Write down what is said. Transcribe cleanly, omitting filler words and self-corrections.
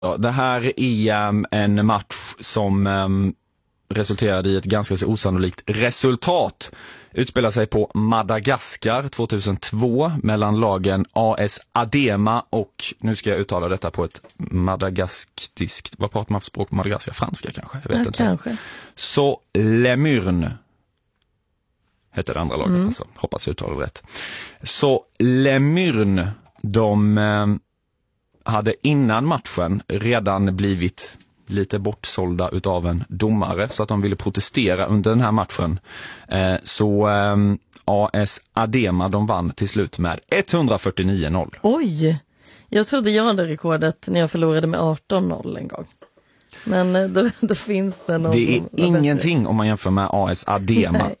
Ja, det här är en match som resulterade i ett ganska så osannolikt resultat. Utspelar sig på Madagaskar 2002 mellan lagen AS Adema och, nu ska jag uttala detta på ett madagaskiskt, vad pratar man för språk på Madagaskar? Franska kanske? Jag vet inte. Kanske. Så Lemurne heter det andra laget, alltså. Hoppas jag uttalar rätt. Så Lemurne, de hade innan matchen redan blivit lite bortsålda utav en domare så att de ville protestera under den här matchen. Så AS Adema, de vann till slut med 149-0. Oj, jag trodde jag hade rekordet när jag förlorade med 18-0 en gång. Men då finns det någon. Det är ingenting om man jämför med AS Adema.